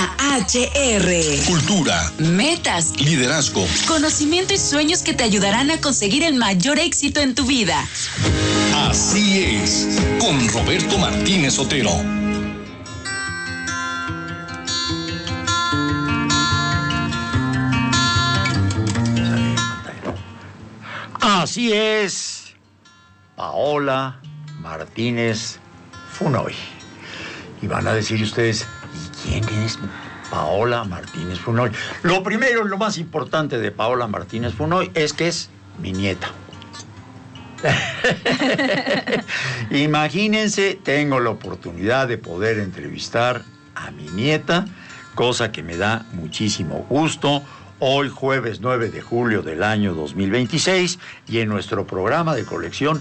AHR. Cultura, metas, liderazgo, conocimiento y sueños que te ayudarán a conseguir el mayor éxito en tu vida. Así es, con Roberto Martínez Otero. Así es, Paola Martínez Funoy. Y van a decir ustedes, ¿y quién es Paola Martínez Funoy? Lo primero, lo más importante de Paola Martínez Funoy es que es mi nieta. Imagínense, tengo la oportunidad de poder entrevistar a mi nieta, cosa que me da muchísimo gusto. Hoy, jueves 9 de julio del año 2026, y en nuestro programa de colección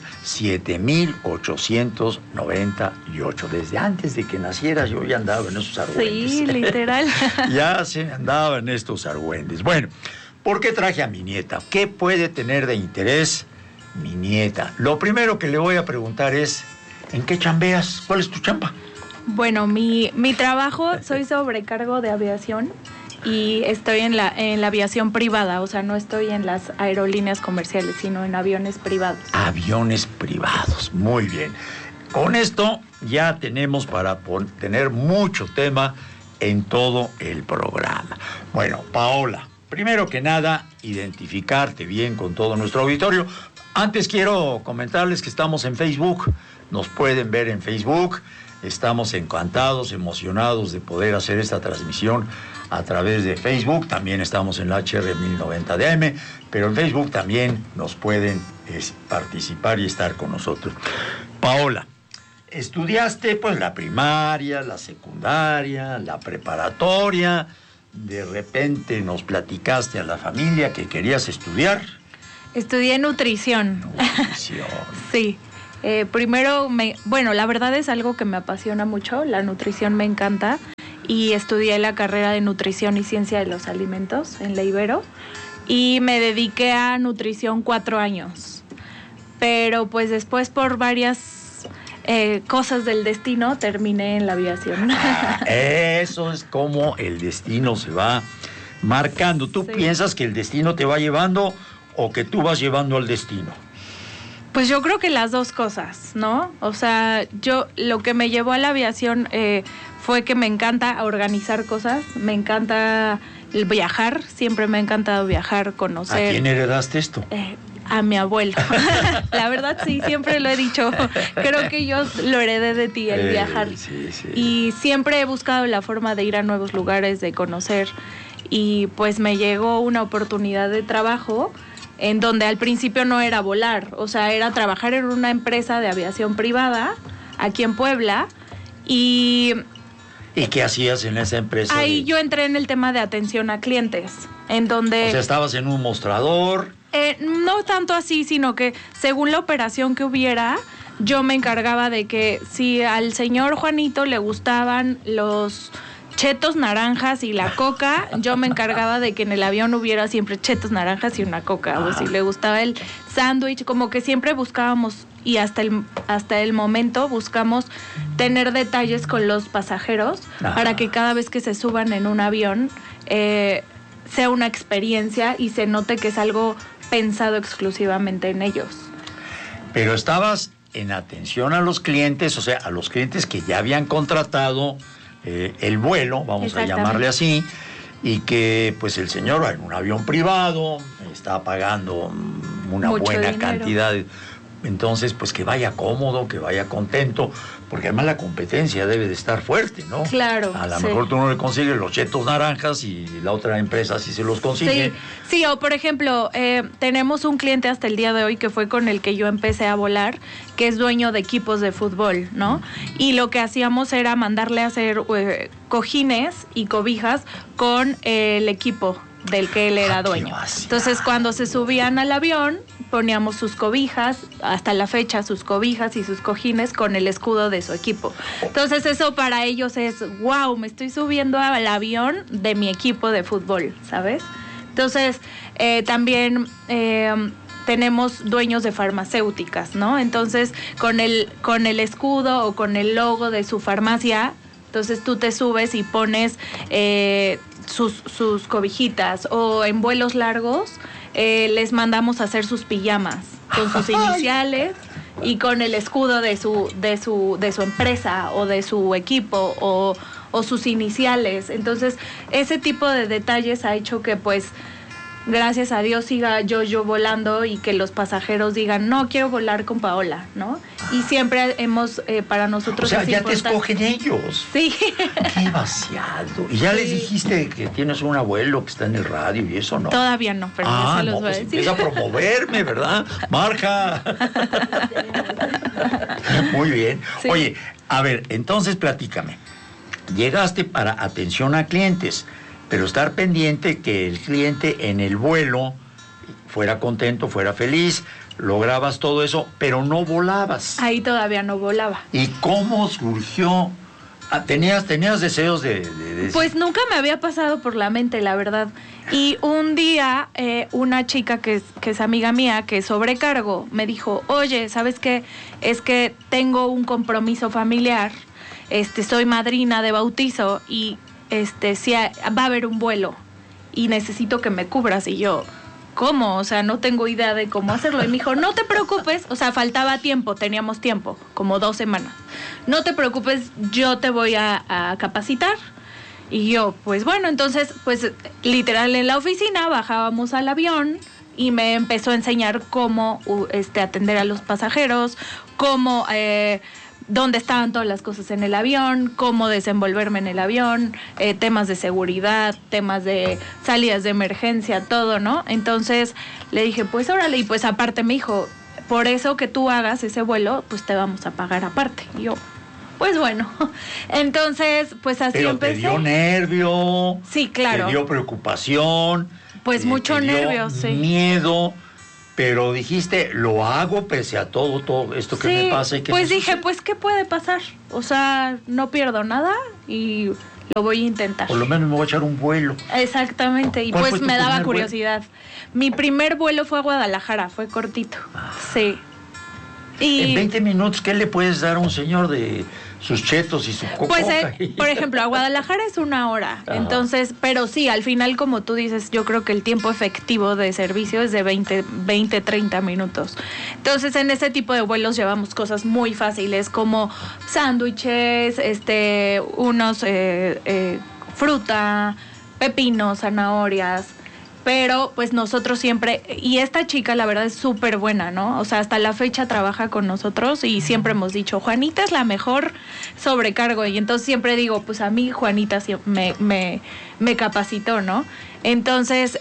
7898. Desde antes de que nacieras yo ya andaba en esos argüendes. Sí, literal. Ya se andaba en estos argüendes. Bueno, ¿por qué traje a mi nieta? ¿Qué puede tener de interés mi nieta? Lo primero que le voy a preguntar es, ¿en qué chambeas? ¿Cuál es tu chamba? Bueno, mi trabajo, soy sobrecargo de aviación y estoy en la aviación privada, o sea, no estoy en las aerolíneas comerciales, sino en aviones privados. Aviones privados, muy bien. Con esto ya tenemos para tener mucho tema en todo el programa. Bueno, Paola, primero que nada, identificarte bien con todo nuestro auditorio. Antes quiero comentarles que estamos en Facebook, nos pueden ver en Facebook. Estamos encantados, emocionados de poder hacer esta transmisión a través de Facebook. También estamos en la HR 1090 de AM, pero en Facebook también nos pueden participar y estar con nosotros. Paola, estudiaste pues la primaria, la secundaria, la preparatoria. De repente nos platicaste a la familia que querías estudiar. Estudié nutrición. Nutrición. Sí. Primero, la verdad es algo que me apasiona mucho, la nutrición me encanta, y estudié la carrera de nutrición y ciencia de los alimentos en la Ibero, y me dediqué a nutrición 4 años, pero pues después por varias cosas del destino terminé en la aviación. Eso es como el destino se va marcando. ¿Tú piensas que el destino te va llevando o que tú vas llevando al destino? Pues yo creo que las dos cosas, ¿no? O sea, lo que me llevó a la aviación fue que me encanta organizar cosas, me encanta viajar, siempre me ha encantado viajar, conocer. ¿A quién heredaste esto? A mi abuelo. La verdad sí, siempre lo he dicho. Creo que yo lo heredé de ti, el viajar. Sí. Y siempre he buscado la forma de ir a nuevos lugares, de conocer. Y pues me llegó una oportunidad de trabajo en donde al principio no era volar, o sea, era trabajar en una empresa de aviación privada aquí en Puebla. ¿Y qué hacías en esa empresa? Ahí yo entré en el tema de atención a clientes, en donde... O sea, estabas en un mostrador. No tanto así, sino que según la operación que hubiera, yo me encargaba de que si al señor Juanito le gustaban los chetos naranjas y la coca, yo me encargaba de que en el avión hubiera siempre chetos naranjas y una coca. O si le gustaba el sándwich, como que siempre buscábamos, y hasta el momento buscamos tener detalles con los pasajeros para que cada vez que se suban en un avión sea una experiencia y se note que es algo pensado exclusivamente en ellos. Pero estabas en atención a los clientes, o sea, a los clientes que ya habían contratado el vuelo, vamos a llamarle así, y que pues el señor en un avión privado está pagando una mucho buena dinero. cantidad. Entonces, pues que vaya cómodo, que vaya contento, porque además la competencia debe de estar fuerte, ¿no? Claro. A lo mejor tú no le consigues los chetos naranjas y la otra empresa sí se los consigue. Sí, o por ejemplo, tenemos un cliente hasta el día de hoy que fue con el que yo empecé a volar, que es dueño de equipos de fútbol, ¿no? Y lo que hacíamos era mandarle a hacer cojines y cobijas con el equipo del que él era dueño. Entonces, cuando se subían al avión, poníamos sus cobijas, hasta la fecha, sus cobijas y sus cojines con el escudo de su equipo. Entonces, eso para ellos es, wow, me estoy subiendo al avión de mi equipo de fútbol, ¿sabes? Entonces, también tenemos dueños de farmacéuticas, ¿no? Entonces, con el escudo o con el logo de su farmacia, Entonces tú te subes y pones sus cobijitas, o en vuelos largos les mandamos a hacer sus pijamas con sus iniciales y con el escudo de su empresa o de su equipo o sus iniciales. Entonces ese tipo de detalles ha hecho que pues gracias a Dios siga yo volando y que los pasajeros digan, no, quiero volar con Paola, ¿no? Y siempre hemos, para nosotros... O sea, es ya importante. te escogen ellos. Sí. Qué vaciado. ¿Y ya les dijiste que tienes un abuelo que está en el radio y eso, no? Todavía no, pero ya se los voy a pues decir. empieza a promoverme, ¿verdad? Marja. Muy bien. Sí. Oye, a ver, entonces platícame. Llegaste para atención a clientes, pero estar pendiente que el cliente en el vuelo fuera contento, fuera feliz, lograbas todo eso, pero no volabas. Ahí todavía no volaba. ¿Y cómo surgió? ¿Tenías deseos de Pues nunca me había pasado por la mente, la verdad. Y un día una chica que es amiga mía, que es sobrecargo, me dijo, oye, ¿sabes qué? Es que tengo un compromiso familiar, soy madrina de bautizo y sí, va a haber un vuelo y necesito que me cubras. Y yo, ¿cómo? O sea, no tengo idea de cómo hacerlo. Y me dijo, no te preocupes, o sea, faltaba tiempo, teníamos tiempo, como 2 semanas. No te preocupes, yo te voy a capacitar. Y yo, pues bueno, entonces, pues literal en la oficina bajábamos al avión y me empezó a enseñar cómo atender a los pasajeros, cómo... dónde estaban todas las cosas en el avión, cómo desenvolverme en el avión, temas de seguridad, temas de salidas de emergencia, todo, ¿no? Entonces le dije, pues órale, y pues aparte me dijo, por eso que tú hagas ese vuelo, pues te vamos a pagar aparte. Y yo, pues bueno, entonces pues así pero empecé. ¿Te dio nervio? Sí, claro. ¿Te dio preocupación? Pues mucho ¿Te dio nervio, sí. miedo? Pero dijiste, lo hago pese a todo esto que me pasa y que pues me dije, sucede. pues ¿qué puede pasar? O sea, no pierdo nada y lo voy a intentar. Por lo menos me voy a echar un vuelo. Exactamente, y ¿Cuál pues fue tu me daba primer curiosidad. Mi primer vuelo fue a Guadalajara, fue cortito. Sí. Y En 20 minutos, ¿qué le puedes dar a un señor de sus chetos y su coca? pues, por ejemplo, a Guadalajara es 1 hora. Ajá. Entonces, pero sí, al final, como tú dices, yo creo que el tiempo efectivo de servicio es de 20, 30 minutos. Entonces, en ese tipo de vuelos llevamos cosas muy fáciles como sándwiches, unos fruta, pepinos, zanahorias. Pero pues nosotros siempre, y esta chica la verdad es súper buena, ¿no? O sea, hasta la fecha trabaja con nosotros y siempre hemos dicho, Juanita es la mejor sobrecargo. Y entonces siempre digo, pues a mí Juanita me capacitó, ¿no? Entonces,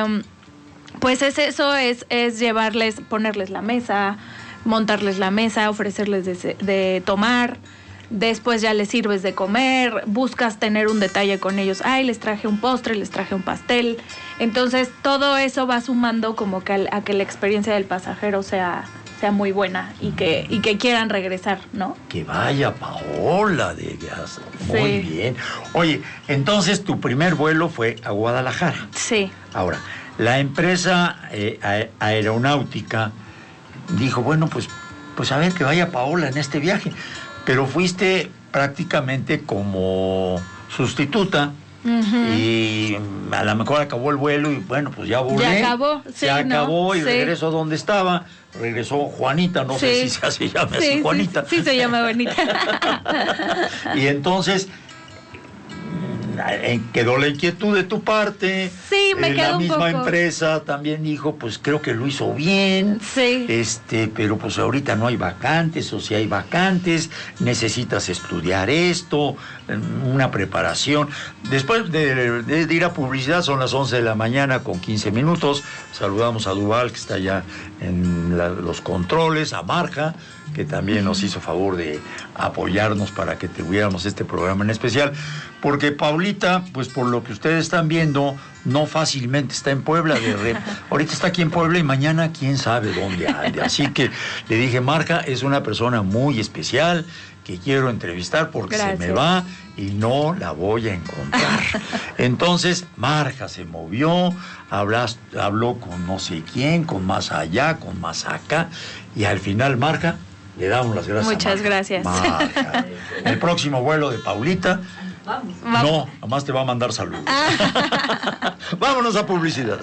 pues es llevarles, ponerles la mesa, montarles la mesa, ofrecerles de tomar. Después ya les sirves de comer, buscas tener un detalle con ellos. Ay, les traje un postre, les traje un pastel. Entonces, todo eso va sumando como que a que la experiencia del pasajero sea muy buena y que quieran regresar, ¿no? Que vaya, Paola, muy Sí. bien. Oye, entonces tu primer vuelo fue a Guadalajara. Sí. Ahora, la empresa aeronáutica dijo, bueno, pues a ver que vaya Paola en este viaje. Pero fuiste prácticamente como sustituta. Uh-huh. Y a lo mejor acabó el vuelo y bueno, pues ya volé. Ya acabó, sí, ya acabó ¿no? y Sí. regreso donde estaba. Regresó Juanita, no sé si se llama así, Juanita. Sí, se llama Juanita. Y entonces quedó la inquietud de tu parte. Sí, me quedó la un misma poco. empresa también dijo, pues creo que lo hizo bien. Sí. Pero pues ahorita no hay vacantes, o si hay vacantes, necesitas estudiar esto, una preparación. Después de ir a publicidad, son las 11 de la mañana con 15 minutos. Saludamos a Duval, que está allá en los controles, a Marja, que también nos hizo favor de apoyarnos para que tuviéramos este programa en especial, porque Paulita, pues por lo que ustedes están viendo, no fácilmente está en Puebla. Ahorita está aquí en Puebla y mañana quién sabe dónde ande. Así que le dije, Marja es una persona muy especial que quiero entrevistar porque Gracias. se me va y no la voy a encontrar. Entonces, Marja se movió, habló con no sé quién, con más allá, con más acá, y al final, Marja, Le damos las gracias. Muchas gracias. Marja. El próximo vuelo de Paulita. Vamos. No, nomás te va a mandar saludos. Vámonos a publicidad.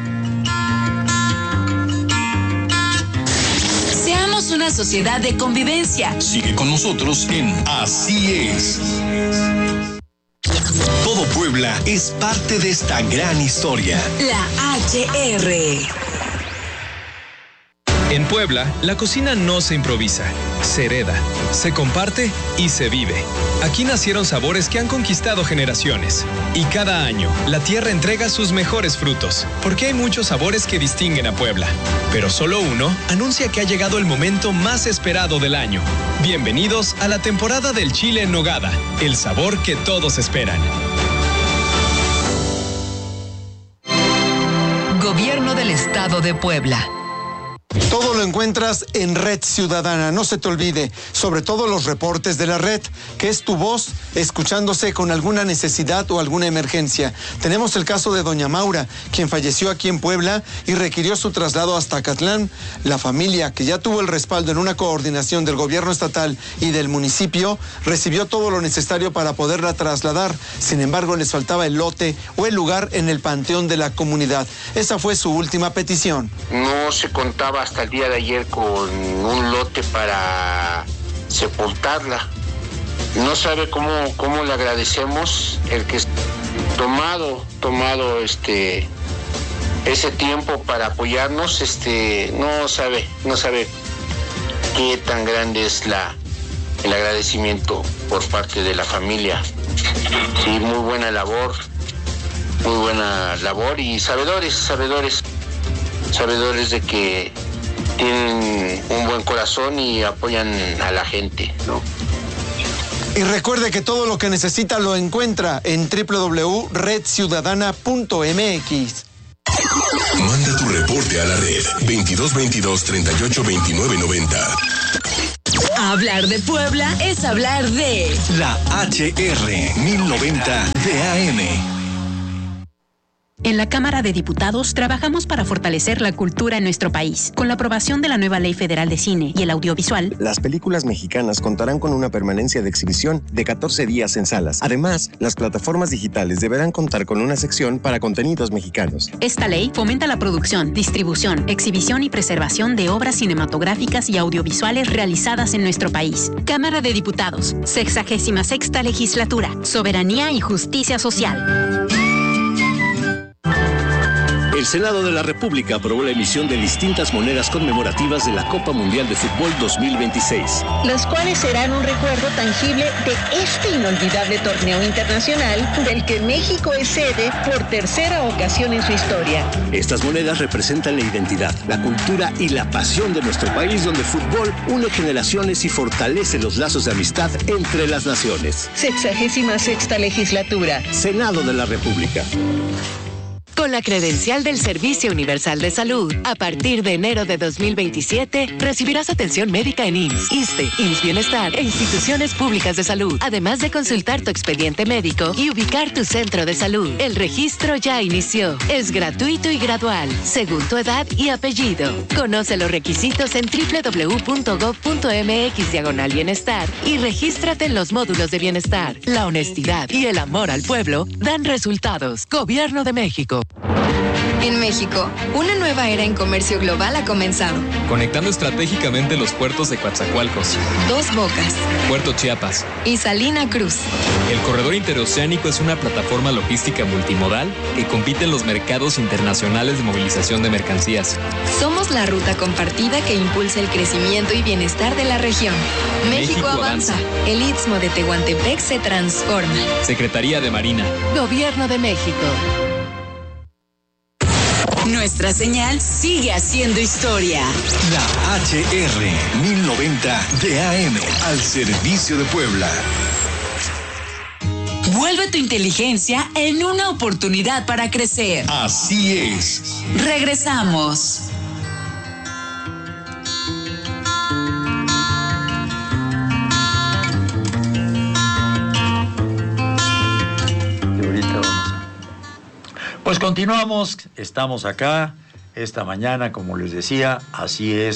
Seamos una sociedad de convivencia. Sigue con nosotros en Así es. Todo Puebla es parte de esta gran historia. La HR. En Puebla, la cocina no se improvisa, se hereda, se comparte y se vive. Aquí nacieron sabores que han conquistado generaciones. Y cada año, la tierra entrega sus mejores frutos, porque hay muchos sabores que distinguen a Puebla. Pero solo uno anuncia que ha llegado el momento más esperado del año. Bienvenidos a la temporada del chile en nogada, el sabor que todos esperan. Gobierno del Estado de Puebla. Todo lo encuentras en Red Ciudadana, no se te olvide, sobre todo los reportes de la red, que es tu voz escuchándose con alguna necesidad o alguna emergencia. Tenemos el caso de doña Maura, quien falleció aquí en Puebla y requirió su traslado hasta Acatlán. La familia, que ya tuvo el respaldo en una coordinación del gobierno estatal y del municipio, recibió todo lo necesario para poderla trasladar. Sin embargo, les faltaba el lote o el lugar en el panteón de la comunidad. Esa fue su última petición. No se contaba hasta el día de ayer con un lote para sepultarla. No sabe cómo le agradecemos el que tomado ese tiempo para apoyarnos. No sabe qué tan grande es el agradecimiento por parte de la familia. Sí, muy buena labor y sabedores de que tienen un buen corazón y apoyan a la gente, ¿no? Y recuerde que todo lo que necesita lo encuentra en www.redciudadana.mx. Manda tu reporte a la red 2222-382990. Hablar de Puebla es hablar de La HR 1090 de AM. En la Cámara de Diputados trabajamos para fortalecer la cultura en nuestro país. Con la aprobación de la nueva Ley Federal de Cine y el Audiovisual, las películas mexicanas contarán con una permanencia de exhibición de 14 días en salas. Además, las plataformas digitales deberán contar con una sección para contenidos mexicanos. Esta ley fomenta la producción, distribución, exhibición y preservación de obras cinematográficas y audiovisuales realizadas en nuestro país. Cámara de Diputados, 66ª Legislatura, Soberanía y Justicia Social. El Senado de la República aprobó la emisión de distintas monedas conmemorativas de la Copa Mundial de Fútbol 2026. Las cuales serán un recuerdo tangible de este inolvidable torneo internacional del que México es sede por tercera ocasión en su historia. Estas monedas representan la identidad, la cultura y la pasión de nuestro país, donde el fútbol une generaciones y fortalece los lazos de amistad entre las naciones. 66ª Legislatura. Senado de la República. Con la credencial del Servicio Universal de Salud, a partir de enero de 2027, recibirás atención médica en IMSS, ISSSTE, IMSS Bienestar e instituciones públicas de salud, además de consultar tu expediente médico y ubicar tu centro de salud. El registro ya inició. Es gratuito y gradual, según tu edad y apellido. Conoce los requisitos en www.gov.mx/bienestar y regístrate en los módulos de bienestar. La honestidad y el amor al pueblo dan resultados. Gobierno de México. En México, una nueva era en comercio global ha comenzado. Conectando estratégicamente los puertos de Coatzacoalcos, Dos Bocas, Puerto Chiapas y Salina Cruz. El corredor interoceánico es una plataforma logística multimodal que compite en los mercados internacionales de movilización de mercancías. Somos la ruta compartida que impulsa el crecimiento y bienestar de la región. México avanza. El Istmo de Tehuantepec se transforma. Secretaría de Marina. Gobierno de México. Nuestra señal sigue haciendo historia. La HR 1090 de AM, al servicio de Puebla. Vuelve tu inteligencia en una oportunidad para crecer. Así es. Regresamos. Pues continuamos, estamos acá esta mañana, como les decía, así es,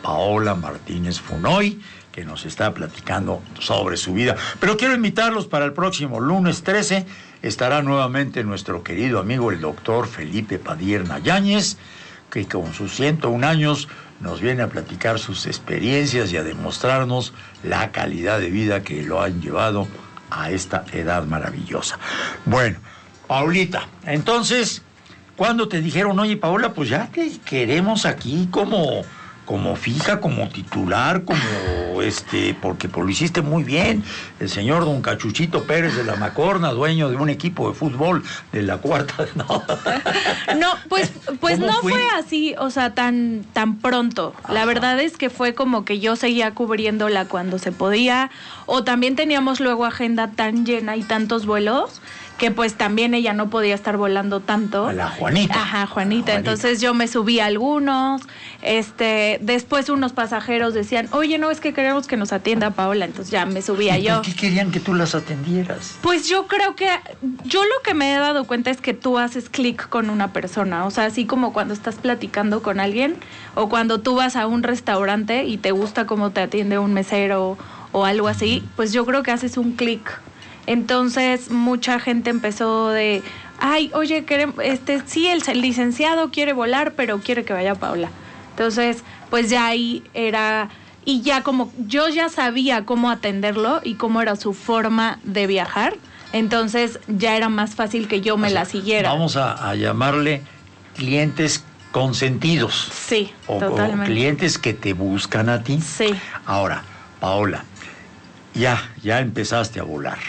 Paola Martínez Funoy, que nos está platicando sobre su vida. Pero quiero invitarlos para el próximo lunes 13. Estará nuevamente nuestro querido amigo el doctor Felipe Padierna Yáñez, que con sus 101 años nos viene a platicar sus experiencias y a demostrarnos la calidad de vida que lo han llevado a esta edad maravillosa. Bueno, Paulita, entonces, ¿cuándo te dijeron, oye, Paola, pues ya te queremos aquí como fija, como titular, porque lo hiciste muy bien? El señor don Cachuchito Pérez de la Macorna, dueño de un equipo de fútbol de la cuarta. No, pues no fue así, o sea, tan pronto. Ajá. La verdad es que fue como que yo seguía cubriéndola cuando se podía, o también teníamos luego agenda tan llena y tantos vuelos que pues también ella no podía estar volando tanto. A la Juanita. Ajá, Juanita. Entonces yo me subí a algunos, después unos pasajeros decían, oye, no, es que queremos que nos atienda Paola, entonces ya me subía yo. ¿Por qué querían que tú las atendieras? Pues yo creo que, yo lo que me he dado cuenta es que tú haces clic con una persona, o sea, así como cuando estás platicando con alguien, o cuando tú vas a un restaurante y te gusta cómo te atiende un mesero o algo así, pues yo creo que haces un clic. Entonces mucha gente empezó de, ay, oye, sí, el licenciado quiere volar, pero quiere que vaya Paola. Entonces, pues ya ahí era, y ya como yo ya sabía cómo atenderlo y cómo era su forma de viajar, entonces ya era más fácil que yo me la siguiera. Vamos a llamarle clientes consentidos. Sí, totalmente. O clientes que te buscan a ti. Sí. Ahora, Paola, ya empezaste a volar.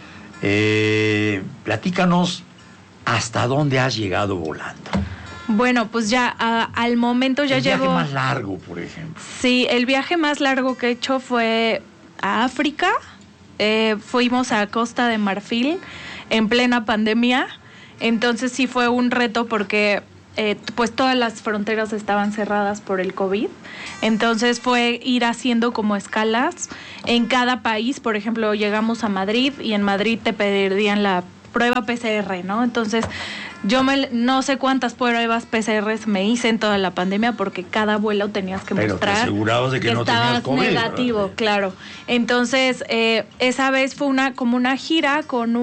Platícanos hasta dónde has llegado volando. Bueno, pues ya al momento ya llevo... El viaje más largo, por ejemplo. Sí, el viaje más largo que he hecho fue a África. Fuimos a Costa de Marfil en plena pandemia. Entonces sí fue un reto porque pues todas las fronteras estaban cerradas por el COVID. Entonces fue ir haciendo como escalas en cada país. Por ejemplo, llegamos a Madrid y en Madrid te pedirían la prueba PCR, ¿no? Entonces yo no sé cuántas pruebas PCR me hice en toda la pandemia porque cada vuelo tenías que mostrar. Pero te asegurabas de que no tenías COVID. Negativo, ¿verdad? Claro. Entonces esa vez fue como una gira con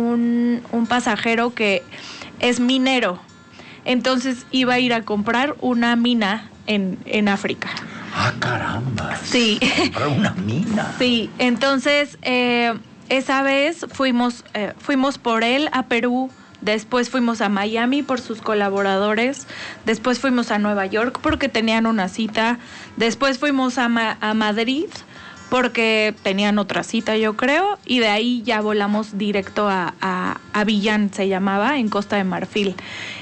un pasajero que es minero. Entonces iba a ir a comprar una mina en África. ¡Ah, caramba! Sí. Comprar una mina. Sí, entonces esa vez fuimos por él a Perú, después fuimos a Miami por sus colaboradores, después fuimos a Nueva York porque tenían una cita, después fuimos a Madrid porque tenían otra cita, yo creo, y de ahí ya volamos directo a Abiyán, se llamaba, en Costa de Marfil.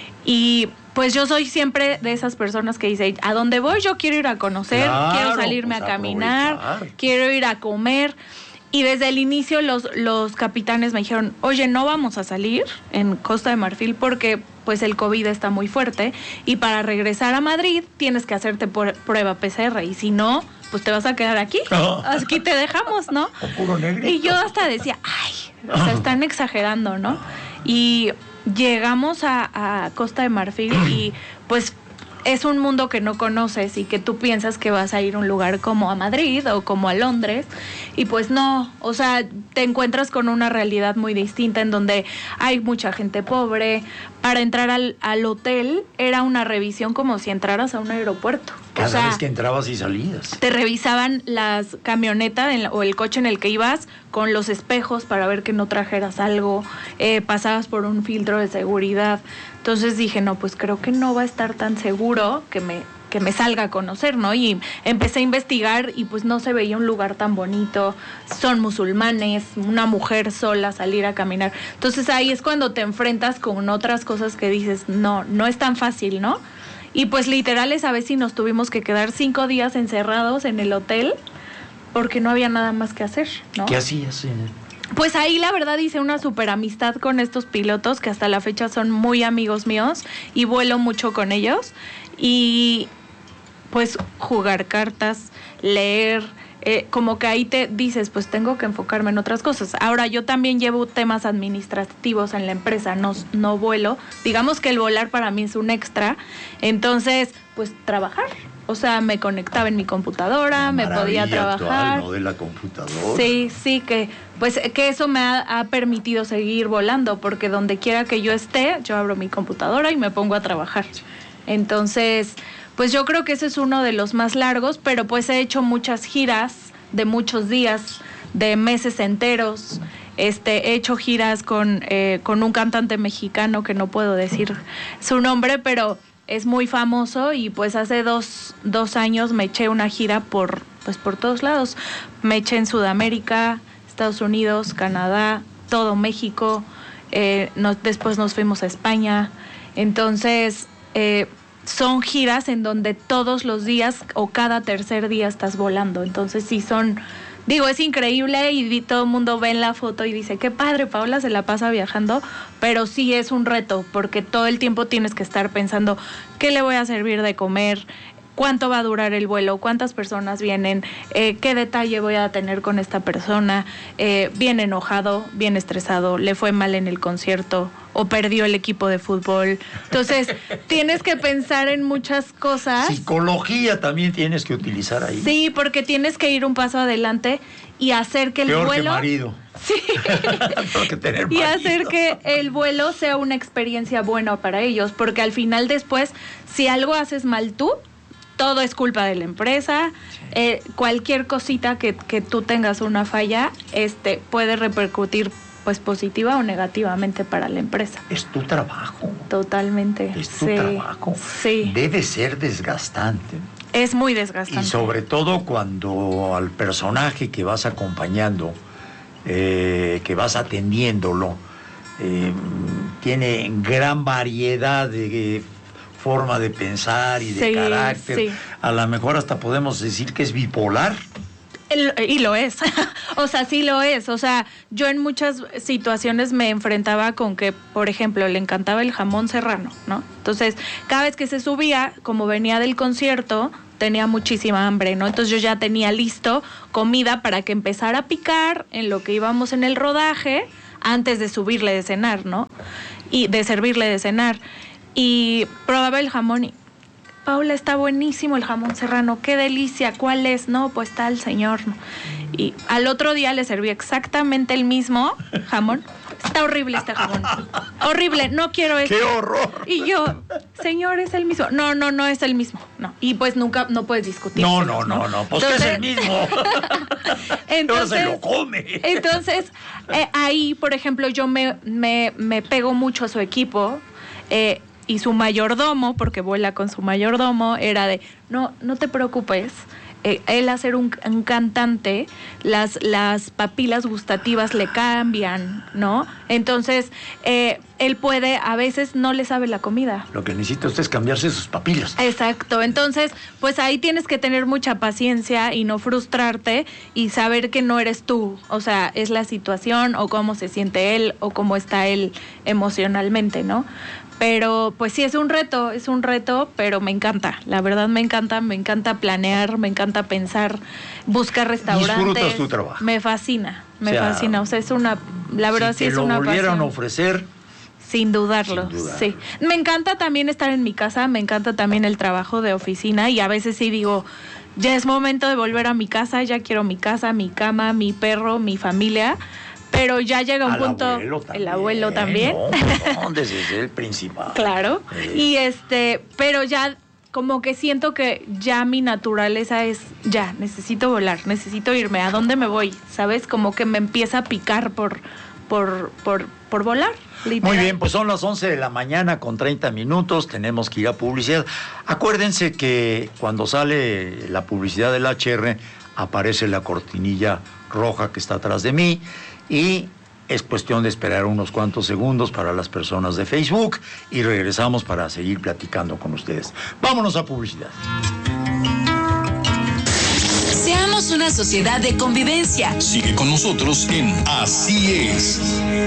Y pues yo soy siempre de esas personas que dicen, a donde voy yo quiero ir a conocer, claro, quiero salirme a caminar, quiero ir a comer. Y desde el inicio los capitanes me dijeron, oye, no vamos a salir en Costa de Marfil porque pues el COVID está muy fuerte y para regresar a Madrid tienes que hacerte prueba PCR y si no, pues te vas a quedar aquí. Aquí te dejamos, ¿no? Puro negrito. Y yo hasta decía, ay, o sea, están exagerando, ¿no? Y llegamos a Costa de Marfil y pues es un mundo que no conoces y que tú piensas que vas a ir a un lugar como a Madrid o como a Londres y pues no, o sea, te encuentras con una realidad muy distinta en donde hay mucha gente pobre. Para entrar al hotel era una revisión como si entraras a un aeropuerto. Cada vez que entrabas y salías. Te revisaban las camionetas o el coche en el que ibas con los espejos para ver que no trajeras algo, pasabas por un filtro de seguridad. Entonces dije, no, pues creo que no va a estar tan seguro que me salga a conocer, ¿no? Y empecé a investigar y pues no se veía un lugar tan bonito, son musulmanes, una mujer sola salir a caminar. Entonces ahí es cuando te enfrentas con otras cosas que dices, no es tan fácil, ¿no? Y pues literal esa vez sí nos tuvimos que quedar 5 días encerrados en el hotel porque no había nada más que hacer, ¿no? ¿Qué hacías? Pues ahí la verdad hice una super amistad con estos pilotos que hasta la fecha son muy amigos míos y vuelo mucho con ellos y pues jugar cartas, leer, como que ahí te dices, pues tengo que enfocarme en otras cosas. Ahora yo también llevo temas administrativos en la empresa, no vuelo. Digamos que el volar para mí es un extra, entonces pues trabajar. O sea, me conectaba en mi computadora, me podía trabajar. Actual, ¿no? De la computadora. Sí, que eso me ha permitido seguir volando, porque donde quiera que yo esté, yo abro mi computadora y me pongo a trabajar. Entonces, pues yo creo que ese es uno de los más largos, pero pues he hecho muchas giras de muchos días, de meses enteros. He hecho giras con un cantante mexicano que no puedo decir su nombre, pero es muy famoso, y pues hace dos años me eché una gira por todos lados. Me eché en Sudamérica, Estados Unidos, Canadá, todo México. Después nos fuimos a España. Entonces, son giras en donde todos los días o cada tercer día estás volando. Entonces sí es increíble, y todo el mundo ve en la foto y dice, qué padre, Paola se la pasa viajando, pero sí es un reto, porque todo el tiempo tienes que estar pensando, ¿qué le voy a servir de comer? ¿Cuánto va a durar el vuelo? ¿Cuántas personas vienen? ¿Qué detalle voy a tener con esta persona? ¿Bien enojado? ¿Bien estresado? ¿Le fue mal en el concierto? ¿O perdió el equipo de fútbol? Entonces, tienes que pensar en muchas cosas. Psicología también tienes que utilizar ahí. Sí, porque tienes que ir un paso adelante y hacer que el vuelo... Peor que marido. Sí. Que tener y hacer que el vuelo sea una experiencia buena para ellos, porque al final después, si algo haces mal tú, todo es culpa de la empresa. Cualquier cosita que tú tengas una falla, puede repercutir pues positiva o negativamente para la empresa. Es tu trabajo. Totalmente. Es tu trabajo. Sí. Debe ser desgastante. Es muy desgastante. Y sobre todo cuando al personaje que vas acompañando, que vas atendiéndolo, tiene gran variedad de forma de pensar y de carácter. Sí. A lo mejor hasta podemos decir que es bipolar. Y lo es. O sea, sí lo es. O sea, yo en muchas situaciones me enfrentaba con que, por ejemplo, le encantaba el jamón serrano, ¿no? Entonces, cada vez que se subía, como venía del concierto, tenía muchísima hambre, ¿no? Entonces yo ya tenía listo comida para que empezara a picar en lo que íbamos en el rodaje, antes de subirle de cenar, ¿no? Y de servirle de cenar. Y probaba el jamón y, Paula, está buenísimo el jamón serrano, qué delicia, ¿cuál es? No, pues tal, señor. Y al otro día le serví exactamente el mismo jamón. Está horrible este jamón. Horrible, no quiero este. ¡Qué horror! Y yo, señor, es el mismo. No es el mismo. No. Y pues nunca, no puedes discutir. No, pues entonces, que es el mismo. Entonces se lo come. Entonces, ahí, por ejemplo, yo me pego mucho a su equipo. Y su mayordomo, porque vuela con su mayordomo, era de, no te preocupes, él al ser un cantante, las papilas gustativas le cambian, ¿no? Entonces, él puede, a veces no le sabe la comida. Lo que necesita usted es cambiarse sus papilas. Exacto, entonces, pues ahí tienes que tener mucha paciencia y no frustrarte y saber que no eres tú, o sea, es la situación o cómo se siente él o cómo está él emocionalmente, ¿no? Pero pues sí, es un reto, pero me encanta, la verdad me encanta planear, me encanta pensar, buscar restaurantes. Disfrutas tu trabajo. Me fascina, o sea, es la verdad sí es una pasión. Si te lo volvieran a ofrecer. Sin dudarlo, sí. Me encanta también estar en mi casa, me encanta también el trabajo de oficina y a veces sí digo, ya es momento de volver a mi casa, ya quiero mi casa, mi cama, mi perro, mi familia. Pero ya llega un punto, el abuelo también. No, desde el principal. Claro. Y pero ya como que siento que ya mi naturaleza es, ya, necesito volar, necesito irme, ¿a dónde me voy? ¿Sabes? Como que me empieza a picar por volar. Literal. Muy bien, pues son las 11 de la mañana con 30 minutos, tenemos que ir a publicidad. Acuérdense que cuando sale la publicidad del HR, aparece la cortinilla roja que está atrás de mí. Y es cuestión de esperar unos cuantos segundos para las personas de Facebook y regresamos para seguir platicando con ustedes. Vámonos a publicidad. Seamos una sociedad de convivencia. Sigue con nosotros en Así es.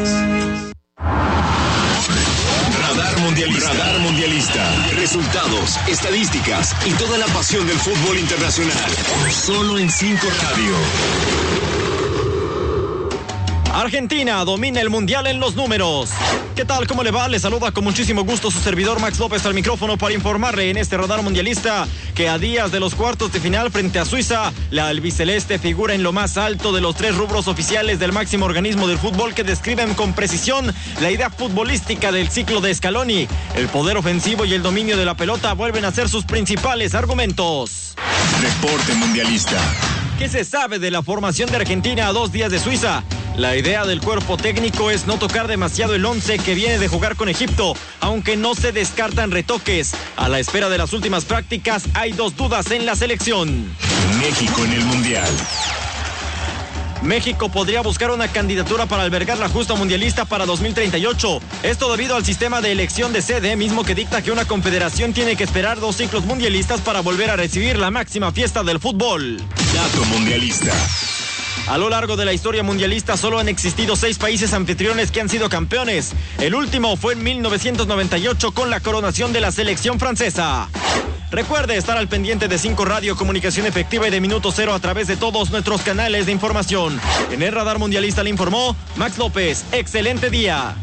Radar Mundialista. Resultados, estadísticas y toda la pasión del fútbol internacional. Solo en 5 Radio. Argentina domina el mundial en los números. ¿Qué tal? ¿Cómo le va? Le saluda con muchísimo gusto su servidor Max López al micrófono para informarle en este radar mundialista que a días de los cuartos de final frente a Suiza, la albiceleste figura en lo más alto de los 3 rubros oficiales del máximo organismo del fútbol que describen con precisión la idea futbolística del ciclo de Scaloni. El poder ofensivo y el dominio de la pelota vuelven a ser sus principales argumentos. Reporte mundialista. ¿Qué se sabe de la formación de Argentina a 2 días de Suiza? La idea del cuerpo técnico es no tocar demasiado el 11 que viene de jugar con Egipto, aunque no se descartan retoques. A la espera de las últimas prácticas hay 2 dudas en la selección. México en el Mundial. México podría buscar una candidatura para albergar la justa mundialista para 2038. Esto debido al sistema de elección de sede, mismo que dicta que una confederación tiene que esperar 2 ciclos mundialistas para volver a recibir la máxima fiesta del fútbol. Dato mundialista. A lo largo de la historia mundialista solo han existido 6 países anfitriones que han sido campeones. El último fue en 1998 con la coronación de la selección francesa. Recuerde estar al pendiente de 5 Radio, comunicación efectiva y de Minuto Cero a través de todos nuestros canales de información. En el Radar Mundialista le informó Max López. ¡Excelente día!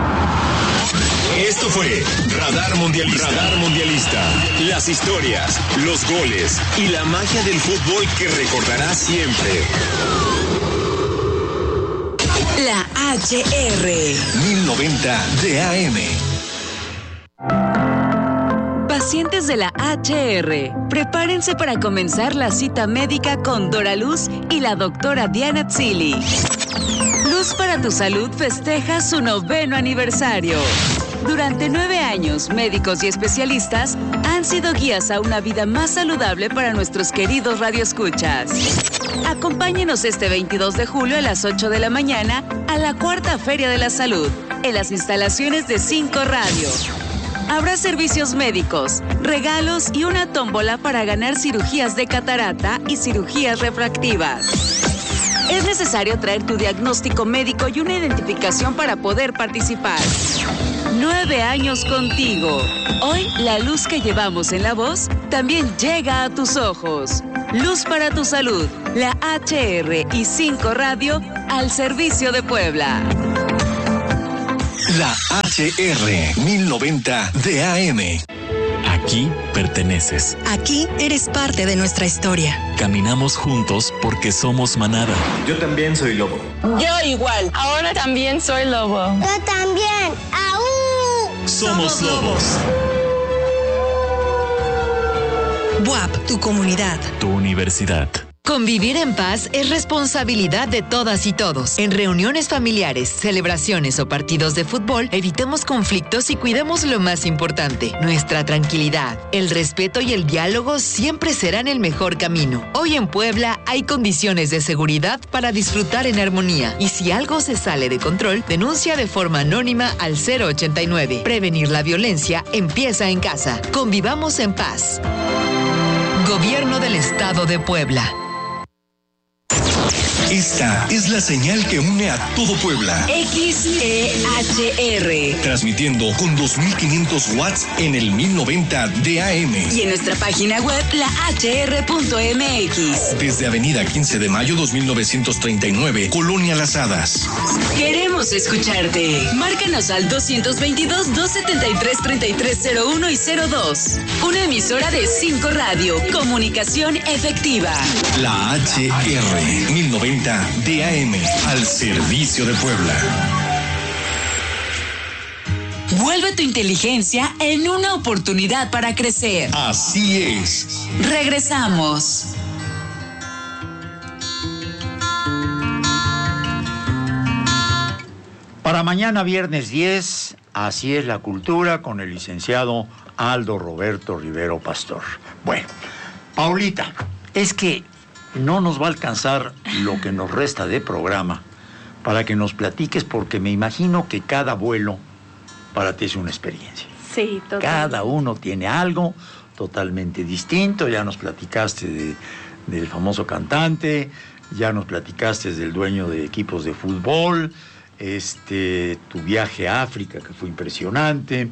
Esto fue Radar Mundialista. Radar Mundialista. Las historias, los goles y la magia del fútbol que recordarás siempre. La HR 1090 de AM. Pacientes de la HR, prepárense para comenzar la cita médica con Dora Luz y la doctora Diana Tzili. Luz para tu Salud festeja su 9º aniversario. Durante 9 años, médicos y especialistas han sido guías a una vida más saludable para nuestros queridos radioescuchas. Acompáñenos este 22 de julio a las 8 de la mañana a la 4ª Feria de la Salud, en las instalaciones de 5 Radio. Habrá servicios médicos, regalos y una tómbola para ganar cirugías de catarata y cirugías refractivas. Es necesario traer tu diagnóstico médico y una identificación para poder participar. 9 años contigo. Hoy, la luz que llevamos en la voz también llega a tus ojos. Luz para tu Salud, la HR y 5 Radio al servicio de Puebla. La HR 1090 de AM. Aquí perteneces. Aquí eres parte de nuestra historia. Caminamos juntos porque somos manada. Yo también soy lobo. Yo igual. Ahora también soy lobo. Yo también. ¡Aú! Somos lobos. BUAP, tu comunidad. Tu universidad. Convivir en paz es responsabilidad de todas y todos. En reuniones familiares, celebraciones o partidos de fútbol, evitemos conflictos y cuidemos lo más importante, nuestra tranquilidad. El respeto y el diálogo siempre serán el mejor camino. Hoy en Puebla hay condiciones de seguridad para disfrutar en armonía. Y si algo se sale de control, denuncia de forma anónima al 089. Prevenir la violencia empieza en casa. Convivamos en paz. Gobierno del Estado de Puebla. Esta es la señal que une a todo Puebla. XEHR. Transmitiendo con 2500 watts en el 1090 de AM. Y en nuestra página web, lahr.mx. Desde Avenida 15 de Mayo 2939, Colonia Las Hadas. Queremos escucharte. Márcanos al 222-273-3301 y 02. Una emisora de 5 Radio. Comunicación efectiva. La HR 1090 DAM al servicio de Puebla. Vuelve tu inteligencia en una oportunidad para crecer. Así es. Regresamos. Para mañana viernes 10, así es la cultura con el licenciado Aldo Roberto Rivero Pastor. Bueno, Paulita, es que no nos va a alcanzar lo que nos resta de programa para que nos platiques, porque me imagino que cada vuelo para ti es una experiencia. Sí, total. Cada uno tiene algo totalmente distinto. Ya nos platicaste del famoso cantante, ya nos platicaste del dueño de equipos de fútbol, tu viaje a África, que fue impresionante.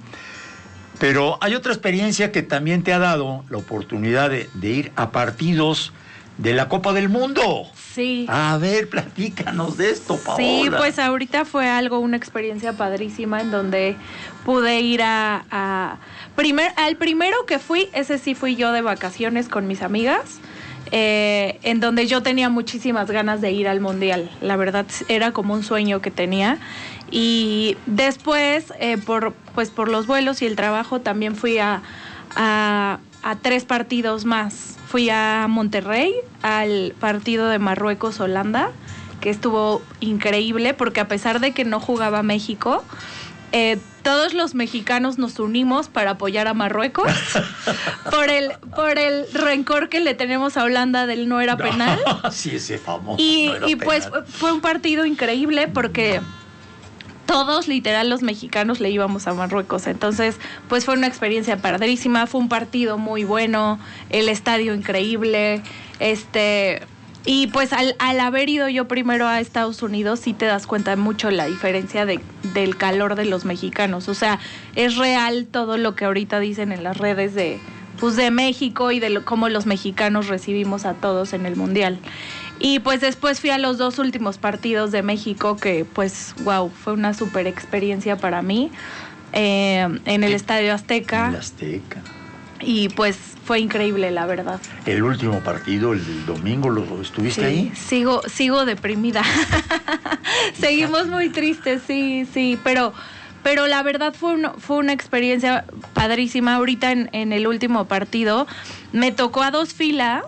Pero hay otra experiencia que también te ha dado la oportunidad de ir a partidos de la Copa del Mundo. Sí. A ver, platícanos de esto, Paola. Sí, pues ahorita fue una experiencia padrísima en donde pude ir al primero que fui, ese sí fui yo de vacaciones con mis amigas, en donde yo tenía muchísimas ganas de ir al Mundial. La verdad era como un sueño que tenía. Y después, por los vuelos y el trabajo, también fui a 3 partidos más. Fui a Monterrey, al partido de Marruecos-Holanda, que estuvo increíble, porque a pesar de que no jugaba México, todos los mexicanos nos unimos para apoyar a Marruecos por el rencor que le tenemos a Holanda del no era penal. Sí, ese famoso. Y pues fue un partido increíble porque todos, literal, los mexicanos le íbamos a Marruecos. Entonces, pues fue una experiencia padrísima, fue un partido muy bueno, el estadio increíble, y pues al haber ido yo primero a Estados Unidos, sí te das cuenta mucho la diferencia del calor de los mexicanos. O sea, es real todo lo que ahorita dicen en las redes de México y de cómo los mexicanos recibimos a todos en el Mundial. Y pues después fui a los 2 últimos partidos de México, que pues, wow, fue una súper experiencia para mí, en el Estadio Azteca. En el Azteca. Y pues fue increíble, la verdad. El último partido, el del domingo, ¿estuviste ahí? Sigo deprimida. Seguimos muy tristes, sí, pero la verdad fue una experiencia padrísima. Ahorita en el último partido me tocó a 2 filas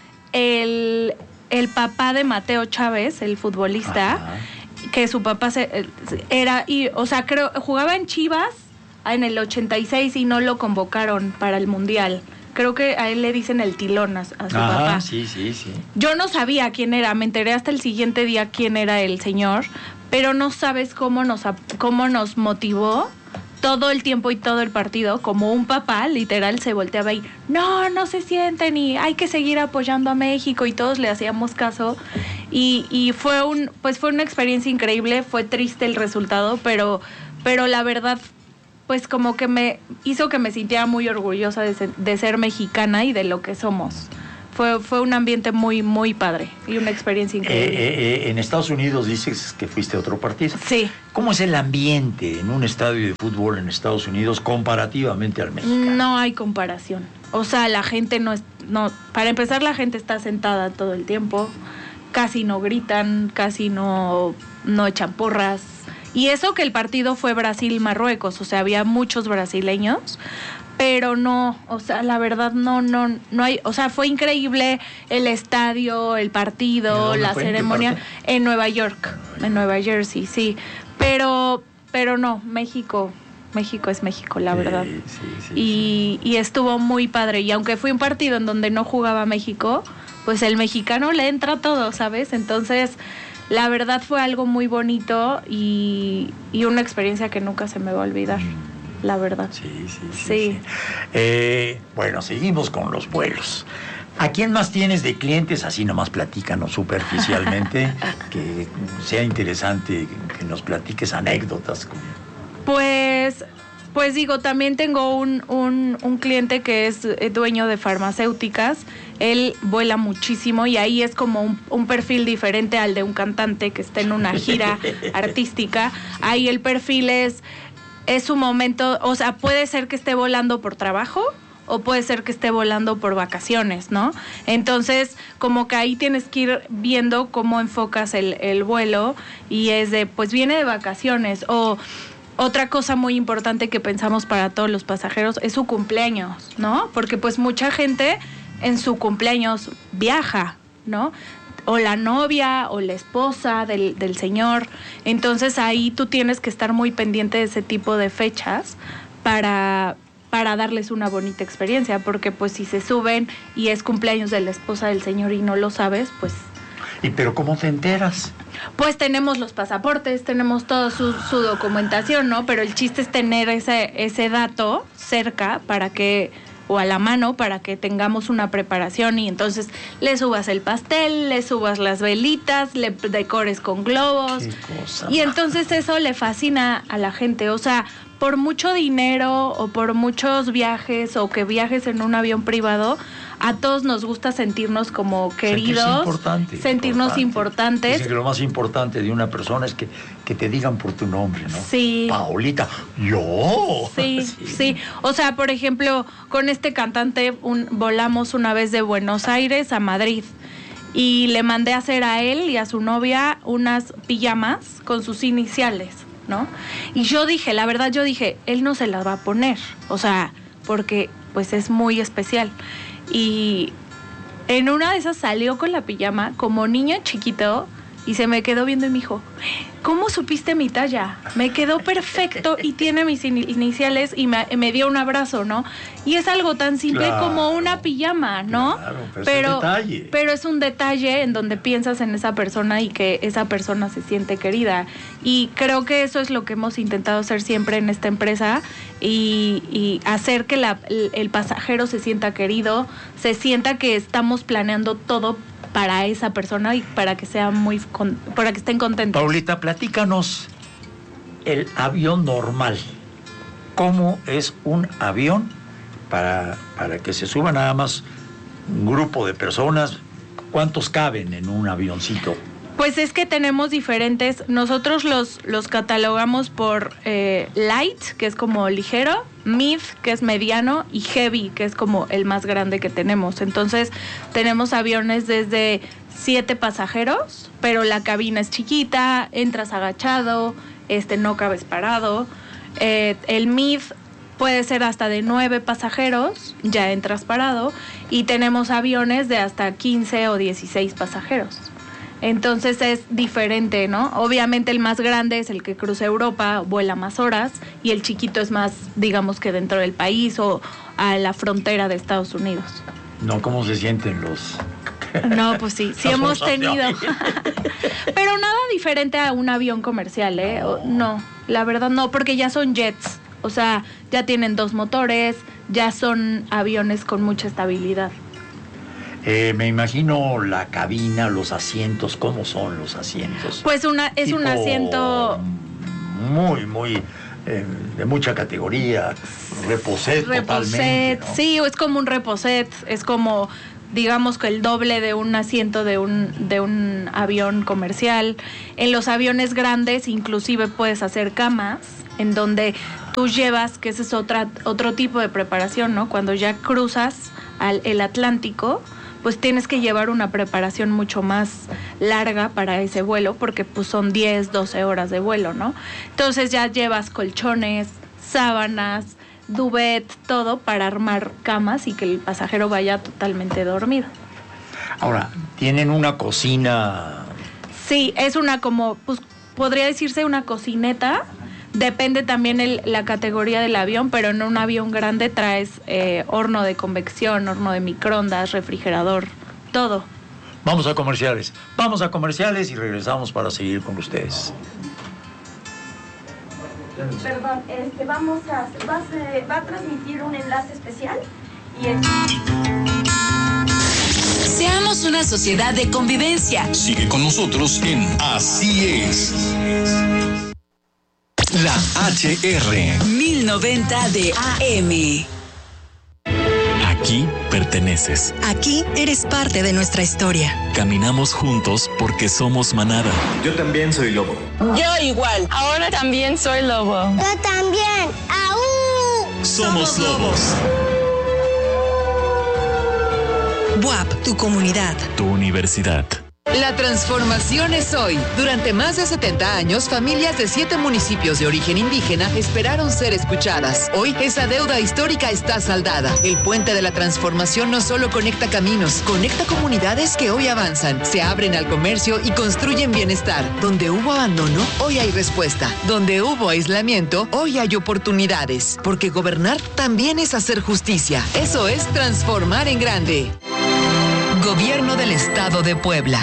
el papá de Chávez, el futbolista. Ajá. Que su papá jugaba en Chivas en el 86 y no lo convocaron para el Mundial. Creo que a él le dicen el tilón a su papá. Sí. Yo no sabía quién era, me enteré hasta el siguiente día quién era el señor, pero no sabes cómo nos motivó todo el tiempo y todo el partido, como un papá, literal, se volteaba y no se sienten y hay que seguir apoyando a México, y todos le hacíamos caso, y fue una experiencia increíble. Fue triste el resultado, pero la verdad, pues como que me hizo que me sintiera muy orgullosa de ser mexicana y de lo que somos. Fue un ambiente muy, muy padre y una experiencia increíble. En Estados Unidos dices que fuiste a otro partido. Sí. ¿Cómo es el ambiente en un estadio de fútbol en Estados Unidos comparativamente al mexicano? No hay comparación. O sea, la gente para empezar, la gente está sentada todo el tiempo, casi no gritan, casi no echan porras. Y eso que el partido fue Brasil-Marruecos, o sea, había muchos brasileños, pero no, o sea, la verdad no hay, o sea, fue increíble el estadio, el partido, la ceremonia en Nueva York, en Nueva Jersey, sí, pero no, México es México, la verdad. Sí. Y estuvo muy padre, y aunque fue un partido en donde no jugaba México, pues el mexicano le entra todo, ¿sabes? Entonces, la verdad fue algo muy bonito y una experiencia que nunca se me va a olvidar. La verdad. Sí. Bueno, seguimos con los vuelos. ¿A quién más tienes de clientes? Así nomás platícanos superficialmente, que sea interesante que nos platiques anécdotas. Pues digo, también tengo un cliente que es dueño de farmacéuticas. Él vuela muchísimo y ahí es como un perfil diferente al de un cantante que está en una gira artística. Ahí el perfil es su momento, o sea, puede ser que esté volando por trabajo o puede ser que esté volando por vacaciones, ¿no? Entonces, como que ahí tienes que ir viendo cómo enfocas el vuelo, y es pues viene de vacaciones. O otra cosa muy importante que pensamos para todos los pasajeros es su cumpleaños, ¿no? Porque pues mucha gente en su cumpleaños viaja, ¿no? O la novia o la esposa del señor. Entonces ahí tú tienes que estar muy pendiente de ese tipo de fechas para darles una bonita experiencia, porque pues si se suben y es cumpleaños de la esposa del señor y no lo sabes, pues... ¿Y pero cómo te enteras? Pues tenemos los pasaportes, tenemos toda su documentación, ¿no? Pero el chiste es tener ese dato cerca o a la mano, para que tengamos una preparación, y entonces le subas el pastel, le subas las velitas, le decores con globos. Qué cosa. Y entonces eso le fascina a la gente. O sea, por mucho dinero o por muchos viajes o que viajes en un avión privado, a todos nos gusta sentirnos como queridos, sentirnos importantes. Dicen que lo más importante de una persona es que te digan por tu nombre, ¿no? Sí. Paolita, yo. Sí. O sea, por ejemplo, con este cantante volamos una vez de Buenos Aires a Madrid y le mandé a hacer a él y a su novia unas pijamas con sus iniciales, ¿no? Y yo dije, él no se las va a poner, o sea, porque pues es muy especial. Y en una de esas salió con la pijama como niño chiquito y se me quedó viendo y me dijo, ¿cómo supiste mi talla? Me quedó perfecto y tiene mis iniciales y me dio un abrazo, ¿no? Y es algo tan simple como una pijama, ¿no? Claro, pero es un detalle en donde piensas en esa persona y que esa persona se siente querida. Y creo que eso es lo que hemos intentado hacer siempre en esta empresa y hacer que el pasajero se sienta querido, se sienta que estamos planeando todo para esa persona y para que estén contentos. Paulita, platícanos el avión normal. ¿Cómo es un avión para que se suba nada más un grupo de personas? ¿Cuántos caben en un avioncito? Pues es que tenemos diferentes, nosotros los catalogamos por light, que es como ligero, mid, que es mediano, y heavy, que es como el más grande que tenemos. Entonces tenemos aviones desde 7 pasajeros, pero la cabina es chiquita, entras agachado, no cabes parado. El mid puede ser hasta de 9 pasajeros, ya entras parado, y tenemos aviones de hasta 15 o 16 pasajeros. Entonces es diferente, ¿no? Obviamente el más grande es el que cruza Europa, vuela más horas, y el chiquito es más, digamos que dentro del país o a la frontera de Estados Unidos. No, ¿cómo se sienten los...? No, pues sí hemos tenido. Pero nada diferente a un avión comercial, ¿eh? No, la verdad no, porque ya son jets, o sea, ya tienen 2 motores, ya son aviones con mucha estabilidad. Me imagino la cabina, los asientos. ¿Cómo son los asientos? Pues es un asiento muy de mucha categoría, reposet totalmente, ¿no? Sí, es como un reposet, es como, digamos que el doble de un asiento de un avión comercial. En los aviones grandes inclusive puedes hacer camas en donde tú llevas, que ese es otro tipo de preparación, ¿no? Cuando ya cruzas el Atlántico, pues tienes que llevar una preparación mucho más larga para ese vuelo, porque pues son 10, 12 horas de vuelo, ¿no? Entonces ya llevas colchones, sábanas, duvet, todo para armar camas y que el pasajero vaya totalmente dormido. Ahora, ¿tienen una cocina? Sí, es pues podría decirse una cocineta. Depende también la categoría del avión, pero en un avión grande traes horno de convección, horno de microondas, refrigerador, todo. Vamos a comerciales y regresamos para seguir con ustedes. Perdón, va a transmitir un enlace especial Seamos una sociedad de convivencia. Sigue con nosotros en Así es. La HR 1090 de AM. Aquí perteneces. Aquí eres parte de nuestra historia. Caminamos juntos porque somos manada. Yo también soy lobo. Yo igual. Ahora también soy lobo. Yo también. ¡Aú! Somos lobos. BUAP, tu comunidad. Tu universidad. La transformación es hoy. Durante más de 70 años, familias de 7 municipios de origen indígena esperaron ser escuchadas. Hoy, esa deuda histórica está saldada. El puente de la transformación no solo conecta caminos, conecta comunidades que hoy avanzan, se abren al comercio y construyen bienestar. Donde hubo abandono, hoy hay respuesta. Donde hubo aislamiento, hoy hay oportunidades. Porque gobernar también es hacer justicia. Eso es transformar en grande. Gobierno del Estado de Puebla.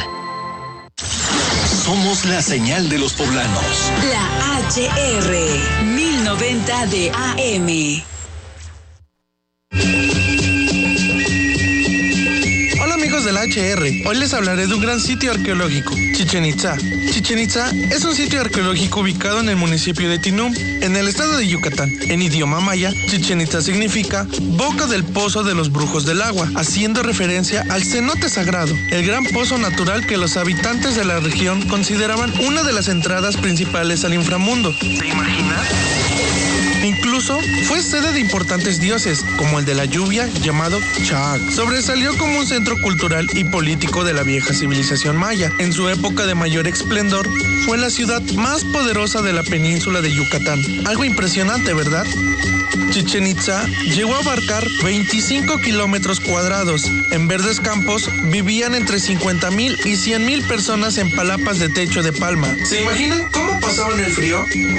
Somos la señal de los poblanos. La HR 1090 de AM. Hola amigos de la HR. Hoy les hablaré de un gran sitio arqueológico, Chichén Itzá. Chichén Itzá es un sitio arqueológico ubicado en el municipio de Tinum, en el estado de Yucatán. En idioma maya, Chichén Itzá significa boca del pozo de los brujos del agua, haciendo referencia al cenote sagrado, el gran pozo natural que los habitantes de la región consideraban una de las entradas principales al inframundo. ¿Te imaginas? Incluso fue sede de importantes dioses, como el de la lluvia, llamado Chac. Sobresalió como un centro cultural y político de la vieja civilización maya. En su época de mayor esplendor, fue la ciudad más poderosa de la península de Yucatán. Algo impresionante, ¿verdad? Chichén Itzá llegó a abarcar 25 kilómetros cuadrados. En verdes campos vivían entre 50,000 y 100,000 personas en palapas de techo de palma. ¿Se imaginan cómo pasaban el frío?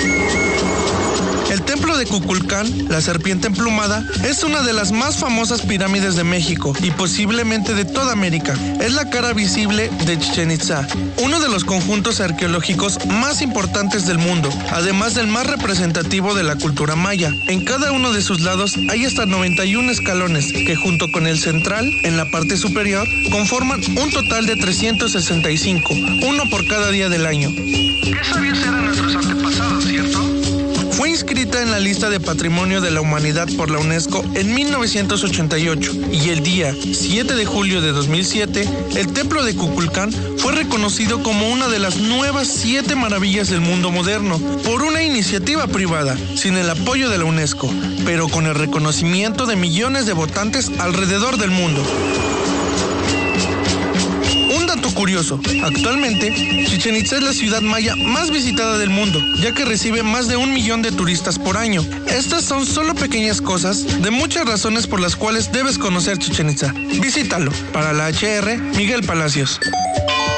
El templo de Kukulcán, la serpiente emplumada, es una de las más famosas pirámides de México y posiblemente de toda América. Es la cara visible de Chichén Itzá, uno de los conjuntos arqueológicos más importantes del mundo, además del más representativo de la cultura maya. En cada uno de sus lados hay hasta 91 escalones que, junto con el central, en la parte superior, conforman un total de 365, uno por cada día del año. ¿Qué sabios eran nuestros antepasados, cierto? Fue inscrita en la lista de Patrimonio de la Humanidad por la UNESCO en 1988 y el día 7 de julio de 2007, el templo de Kukulcán fue reconocido como una de las nuevas 7 maravillas del mundo moderno por una iniciativa privada, sin el apoyo de la UNESCO, pero con el reconocimiento de millones de votantes alrededor del mundo. Curioso, actualmente Chichén Itzá es la ciudad maya más visitada del mundo, ya que recibe más de 1 millón de turistas por año. Estas son solo pequeñas cosas de muchas razones por las cuales debes conocer Chichén Itzá. Visítalo. Para la HR, Miguel Palacios.